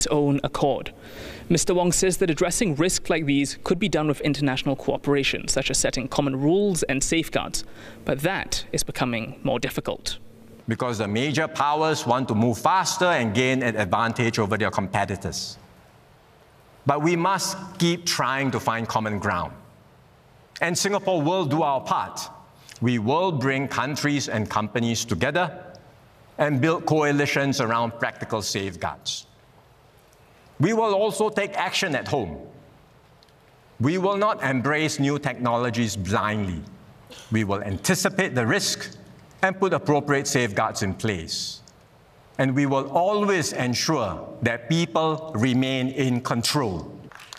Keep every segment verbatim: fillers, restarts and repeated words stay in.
its own accord. Mister Wong says that addressing risks like these could be done with international cooperation, such as setting common rules and safeguards, but that is becoming more difficult. Because the major powers want to move faster and gain an advantage over their competitors. But we must keep trying to find common ground. And Singapore will do our part. We will bring countries and companies together and build coalitions around practical safeguards. We will also take action at home. We will not embrace new technologies blindly. We will anticipate the risk and put appropriate safeguards in place. And we will always ensure that people remain in control.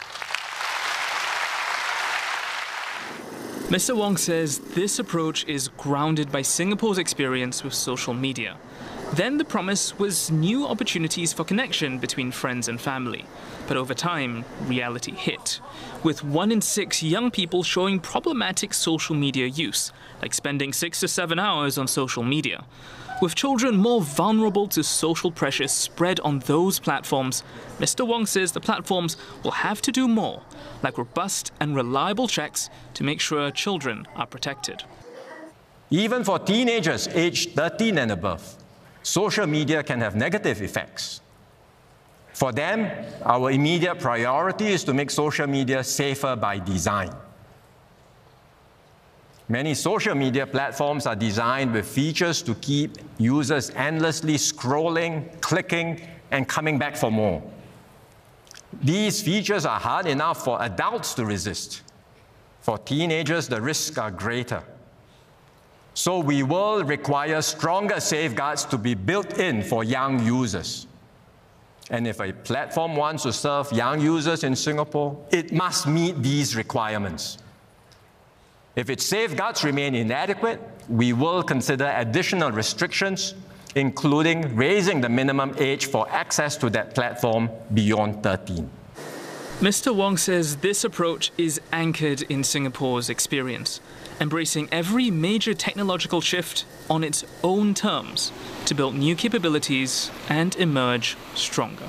Mister Wong says this approach is grounded by Singapore's experience with social media. Then the promise was new opportunities for connection between friends and family. But over time, reality hit, with one in six young people showing problematic social media use, like spending six to seven hours on social media. With children more vulnerable to social pressures spread on those platforms, Mister Wong says the platforms will have to do more, like robust and reliable checks to make sure children are protected. Even for teenagers aged thirteen and above, social media can have negative effects. For them, our immediate priority is to make social media safer by design. Many social media platforms are designed with features to keep users endlessly scrolling, clicking, and coming back for more. These features are hard enough for adults to resist. For teenagers, the risks are greater. So we will require stronger safeguards to be built in for young users. And if a platform wants to serve young users in Singapore, it must meet these requirements. If its safeguards remain inadequate, we will consider additional restrictions, including raising the minimum age for access to that platform beyond thirteen. Mister Wong says this approach is anchored in Singapore's experience, embracing every major technological shift on its own terms to build new capabilities and emerge stronger.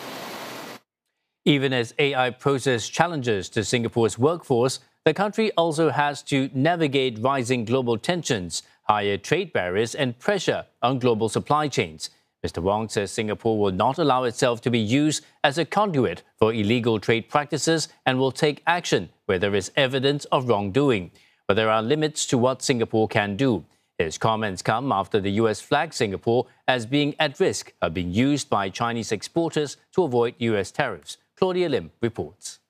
Even as A I poses challenges to Singapore's workforce, the country also has to navigate rising global tensions, higher trade barriers and pressure on global supply chains. Mister Wong says Singapore will not allow itself to be used as a conduit for illegal trade practices and will take action where there is evidence of wrongdoing. But there are limits to what Singapore can do. His comments come after the U S flagged Singapore as being at risk of being used by Chinese exporters to avoid U S tariffs. Claudia Lim reports.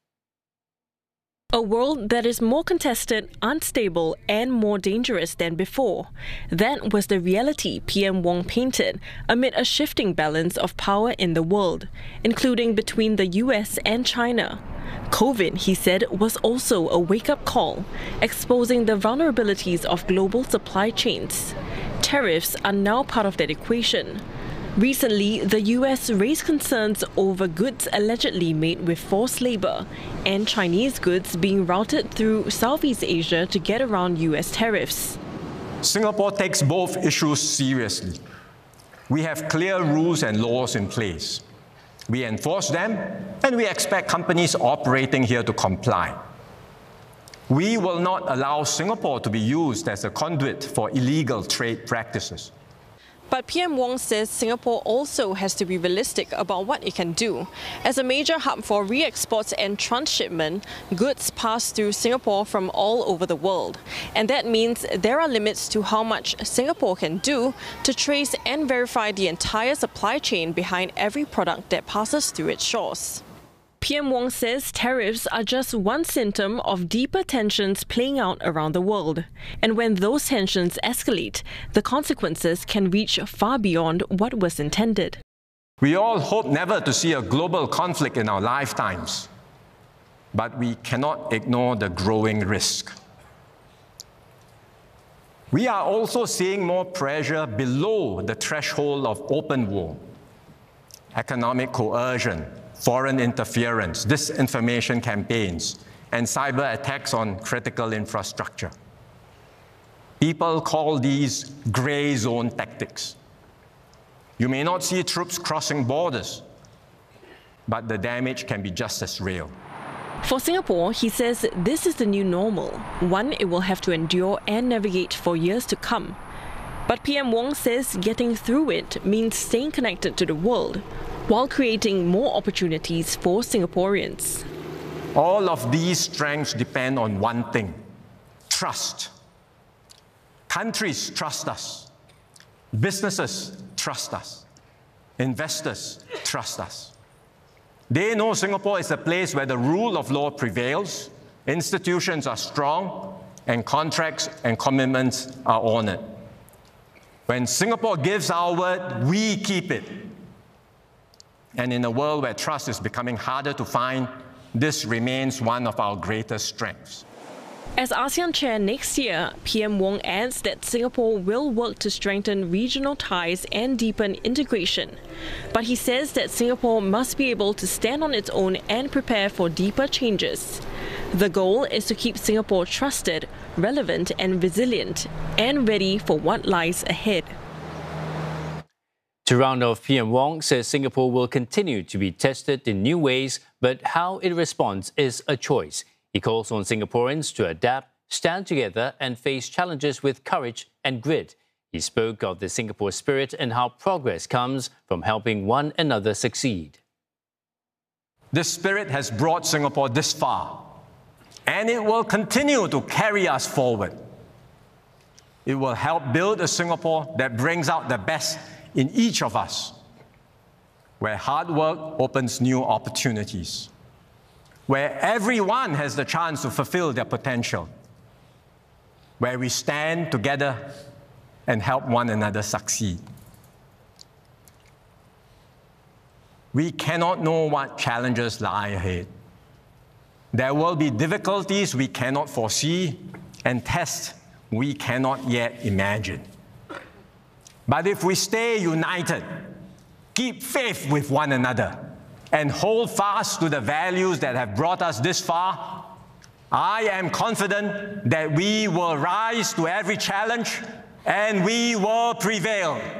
A world that is more contested, unstable and more dangerous than before. That was the reality P M Wong painted amid a shifting balance of power in the world, including between the U S and China. COVID, he said, was also a wake-up call, exposing the vulnerabilities of global supply chains. Tariffs are now part of that equation. Recently, the U S raised concerns over goods allegedly made with forced labor and Chinese goods being routed through Southeast Asia to get around U S tariffs. Singapore takes both issues seriously. We have clear rules and laws in place. We enforce them, and we expect companies operating here to comply. We will not allow Singapore to be used as a conduit for illegal trade practices. But P M Wong says Singapore also has to be realistic about what it can do. As a major hub for re-exports and transshipment, goods pass through Singapore from all over the world. And that means there are limits to how much Singapore can do to trace and verify the entire supply chain behind every product that passes through its shores. P M Wong says tariffs are just one symptom of deeper tensions playing out around the world. And when those tensions escalate, the consequences can reach far beyond what was intended. We all hope never to see a global conflict in our lifetimes, but we cannot ignore the growing risk. We are also seeing more pressure below the threshold of open war, economic coercion, foreign interference, disinformation campaigns, and cyber attacks on critical infrastructure. People call these gray zone tactics. You may not see troops crossing borders, but the damage can be just as real. For Singapore, he says this is the new normal, one it will have to endure and navigate for years to come. But P M Wong says getting through it means staying connected to the world, while creating more opportunities for Singaporeans. All of these strengths depend on one thing: trust. Countries trust us. Businesses trust us. Investors trust us. They know Singapore is a place where the rule of law prevails, institutions are strong, and contracts and commitments are honored. When Singapore gives our word, we keep it. And in a world where trust is becoming harder to find, this remains one of our greatest strengths. As ASEAN chair next year, P M Wong adds that Singapore will work to strengthen regional ties and deepen integration. But he says that Singapore must be able to stand on its own and prepare for deeper changes. The goal is to keep Singapore trusted, relevant and resilient, and ready for what lies ahead. To round off, P M Wong says Singapore will continue to be tested in new ways, but how it responds is a choice. He calls on Singaporeans to adapt, stand together and face challenges with courage and grit. He spoke of the Singapore spirit and how progress comes from helping one another succeed. This spirit has brought Singapore this far, and it will continue to carry us forward. It will help build a Singapore that brings out the best in each of us, where hard work opens new opportunities, where everyone has the chance to fulfill their potential, where we stand together and help one another succeed. We cannot know what challenges lie ahead. There will be difficulties we cannot foresee and tests we cannot yet imagine. But if we stay united, keep faith with one another, and hold fast to the values that have brought us this far, I am confident that we will rise to every challenge and we will prevail.